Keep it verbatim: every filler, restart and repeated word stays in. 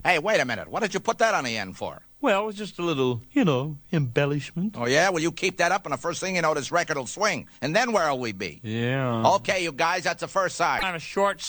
Hey, wait a minute. What did you put that on the end for? Well, it's just a little, you know, embellishment. Oh, yeah? Well, you keep that up, and the first thing you know, this record will swing. And then where'll we be? Yeah. Okay, you guys, that's the first side. Kind of short